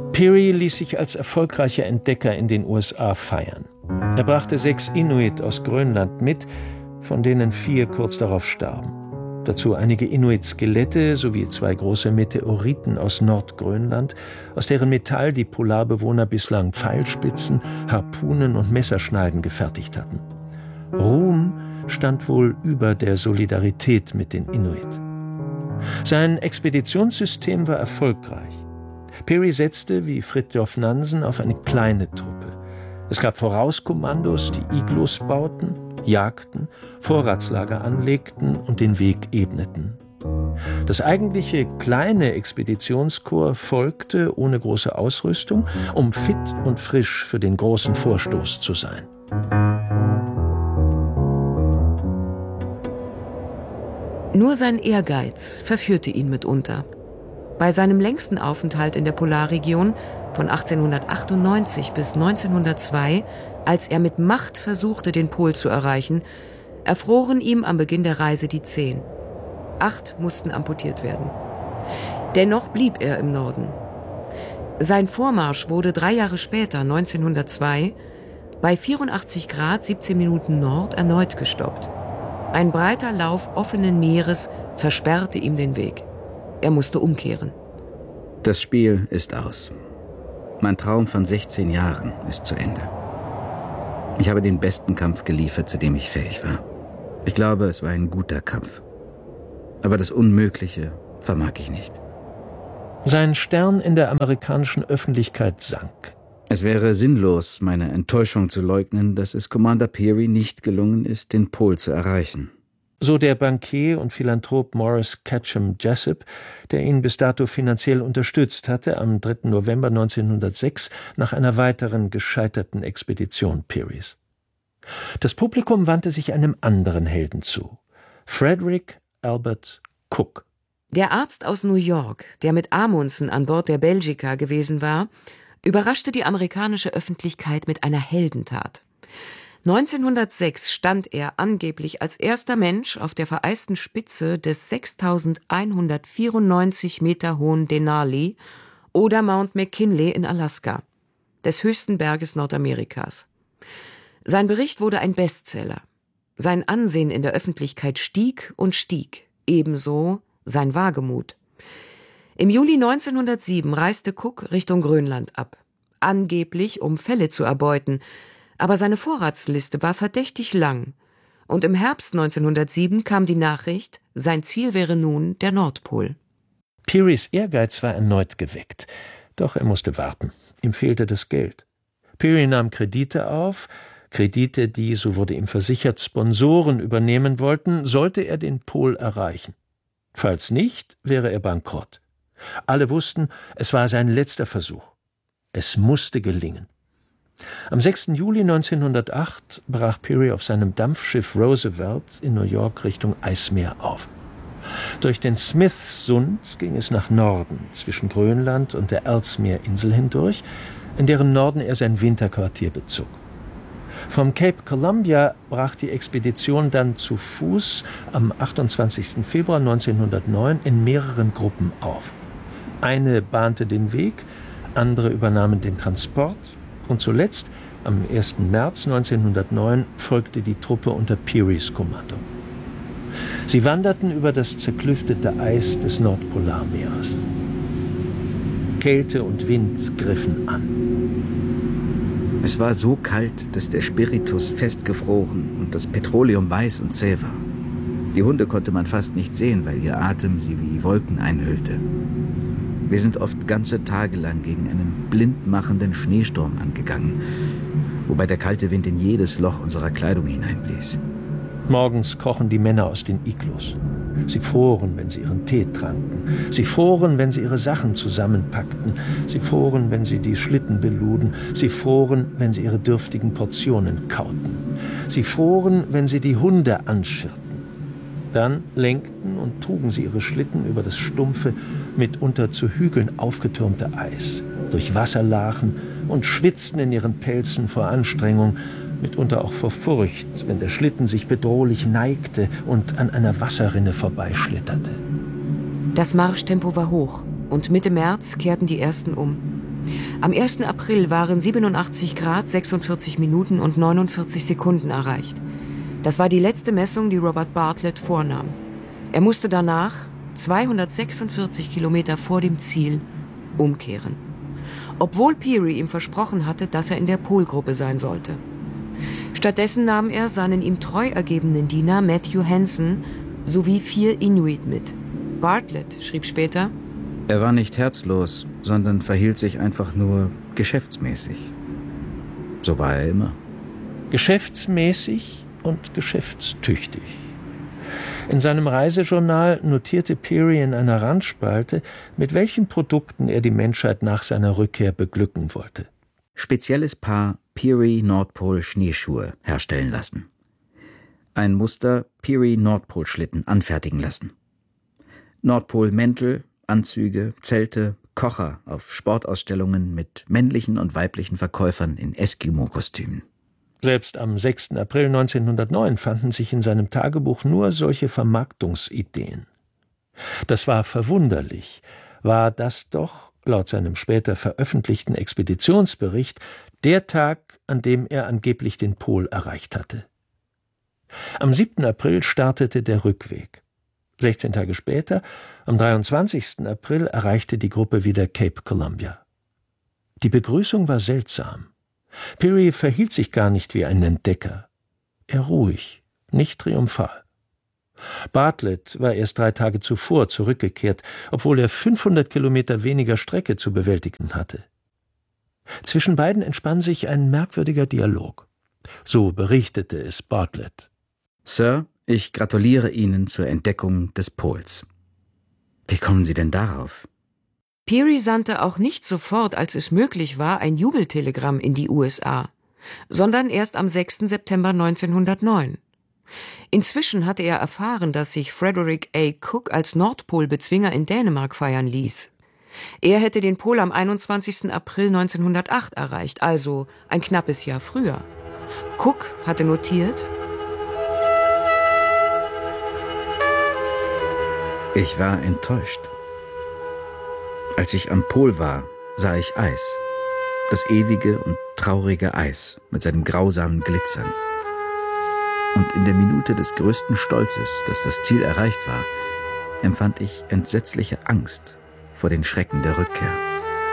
Peary ließ sich als erfolgreicher Entdecker in den USA feiern. Er brachte 6 Inuit aus Grönland mit, von denen 4 kurz darauf starben. Dazu einige Inuit-Skelette sowie 2 große Meteoriten aus Nordgrönland, aus deren Metall die Polarbewohner bislang Pfeilspitzen, Harpunen und Messerschneiden gefertigt hatten. Ruhm stand wohl über der Solidarität mit den Inuit. Sein Expeditionssystem war erfolgreich. Peary setzte, wie Fridtjof Nansen, auf eine kleine Truppe. Es gab Vorauskommandos, die Iglus bauten, jagten, Vorratslager anlegten und den Weg ebneten. Das eigentliche kleine Expeditionskorps folgte ohne große Ausrüstung, um fit und frisch für den großen Vorstoß zu sein. Nur sein Ehrgeiz verführte ihn mitunter. Bei seinem längsten Aufenthalt in der Polarregion von 1898 bis 1902, als er mit Macht versuchte, den Pol zu erreichen, erfroren ihm am Beginn der Reise die Zehen. 8 mussten amputiert werden. Dennoch blieb er im Norden. Sein Vormarsch wurde 3 Jahre später, 1902, bei 84 Grad 17 Minuten Nord erneut gestoppt. Ein breiter Lauf offenen Meeres versperrte ihm den Weg. Er musste umkehren. Das Spiel ist aus. Mein Traum von 16 Jahren ist zu Ende. Ich habe den besten Kampf geliefert, zu dem ich fähig war. Ich glaube, es war ein guter Kampf. Aber das Unmögliche vermag ich nicht. Sein Stern in der amerikanischen Öffentlichkeit sank. Es wäre sinnlos, meine Enttäuschung zu leugnen, dass es Commander Peary nicht gelungen ist, den Pol zu erreichen. So der Bankier und Philanthrop Morris Ketchum Jessup, der ihn bis dato finanziell unterstützt hatte, am 3. November 1906 nach einer weiteren gescheiterten Expedition Pearys. Das Publikum wandte sich einem anderen Helden zu: Frederick Albert Cook. Der Arzt aus New York, der mit Amundsen an Bord der Belgica gewesen war, überraschte die amerikanische Öffentlichkeit mit einer Heldentat. 1906 stand er angeblich als erster Mensch auf der vereisten Spitze des 6.194 Meter hohen Denali oder Mount McKinley in Alaska, des höchsten Berges Nordamerikas. Sein Bericht wurde ein Bestseller. Sein Ansehen in der Öffentlichkeit stieg und stieg, ebenso sein Wagemut. Im Juli 1907 reiste Cook Richtung Grönland ab, angeblich um Felle zu erbeuten, aber seine Vorratsliste war verdächtig lang, und im Herbst 1907 kam die Nachricht, sein Ziel wäre nun der Nordpol. Pearys Ehrgeiz war erneut geweckt, doch er musste warten. Ihm fehlte das Geld. Peary nahm Kredite auf, Kredite, die, so wurde ihm versichert, Sponsoren übernehmen wollten, sollte er den Pol erreichen. Falls nicht, wäre er bankrott. Alle wussten, es war sein letzter Versuch. Es musste gelingen. Am 6. Juli 1908 brach Peary auf seinem Dampfschiff Roosevelt in New York Richtung Eismeer auf. Durch den Smith-Sund ging es nach Norden, zwischen Grönland und der Ellesmere-Insel hindurch, in deren Norden er sein Winterquartier bezog. Vom Cape Columbia brach die Expedition dann zu Fuß am 28. Februar 1909 in mehreren Gruppen auf. Eine bahnte den Weg, andere übernahmen den Transport und zuletzt, am 1. März 1909, folgte die Truppe unter Pearys Kommando. Sie wanderten über das zerklüftete Eis des Nordpolarmeeres. Kälte und Wind griffen an. Es war so kalt, dass der Spiritus festgefroren und das Petroleum weiß und zäh war. Die Hunde konnte man fast nicht sehen, weil ihr Atem sie wie Wolken einhüllte. Wir sind oft ganze Tage lang gegen einen blindmachenden Schneesturm angegangen, wobei der kalte Wind in jedes Loch unserer Kleidung hineinblies. Morgens krochen die Männer aus den Iglus. Sie froren, wenn sie ihren Tee tranken. Sie froren, wenn sie ihre Sachen zusammenpackten. Sie froren, wenn sie die Schlitten beluden. Sie froren, wenn sie ihre dürftigen Portionen kauten. Sie froren, wenn sie die Hunde anschirrten. Dann lenkten und trugen sie ihre Schlitten über das stumpfe, mitunter zu Hügeln aufgetürmte Eis, durch Wasserlachen und schwitzten in ihren Pelzen vor Anstrengung, mitunter auch vor Furcht, wenn der Schlitten sich bedrohlich neigte und an einer Wasserrinne vorbeischlitterte. Das Marschtempo war hoch und Mitte März kehrten die ersten um. Am 1. April waren 87 Grad, 46 Minuten und 49 Sekunden erreicht. Das war die letzte Messung, die Robert Bartlett vornahm. Er musste danach 246 Kilometer vor dem Ziel umkehren. Obwohl Peary ihm versprochen hatte, dass er in der Polgruppe sein sollte. Stattdessen nahm er seinen ihm treu ergebenen Diener Matthew Hansen sowie 4 Inuit mit. Bartlett schrieb später: Er war nicht herzlos, sondern verhielt sich einfach nur geschäftsmäßig. So war er immer. Geschäftsmäßig und geschäftstüchtig. In seinem Reisejournal notierte Peary in einer Randspalte, mit welchen Produkten er die Menschheit nach seiner Rückkehr beglücken wollte. Spezielles Paar Peary Nordpol Schneeschuhe herstellen lassen. Ein Muster Peary Nordpol Schlitten anfertigen lassen. Nordpol Mäntel, Anzüge, Zelte, Kocher auf Sportausstellungen mit männlichen und weiblichen Verkäufern in Eskimo-Kostümen. Selbst am 6. April 1909 fanden sich in seinem Tagebuch nur solche Vermarktungsideen. Das war verwunderlich, war das doch, laut seinem später veröffentlichten Expeditionsbericht, der Tag, an dem er angeblich den Pol erreicht hatte. Am 7. April startete der Rückweg. 16 Tage später, am 23. April, erreichte die Gruppe wieder Cape Columbia. Die Begrüßung war seltsam. Peary verhielt sich gar nicht wie ein Entdecker. Er ruhig, nicht triumphal. Bartlett war erst 3 Tage zuvor zurückgekehrt, obwohl er 500 Kilometer weniger Strecke zu bewältigen hatte. Zwischen beiden entspann sich ein merkwürdiger Dialog. So berichtete es Bartlett. Sir, ich gratuliere Ihnen zur Entdeckung des Pols. Wie kommen Sie denn darauf? Peary sandte auch nicht sofort, als es möglich war, ein Jubeltelegramm in die USA, sondern erst am 6. September 1909. Inzwischen hatte er erfahren, dass sich Frederick A. Cook als Nordpolbezwinger in Dänemark feiern ließ. Er hätte den Pol am 21. April 1908 erreicht, also ein knappes Jahr früher. Cook hatte notiert: Ich war enttäuscht. Als ich am Pol war, sah ich Eis. Das ewige und traurige Eis mit seinem grausamen Glitzern. Und in der Minute des größten Stolzes, dass das Ziel erreicht war, empfand ich entsetzliche Angst vor den Schrecken der Rückkehr.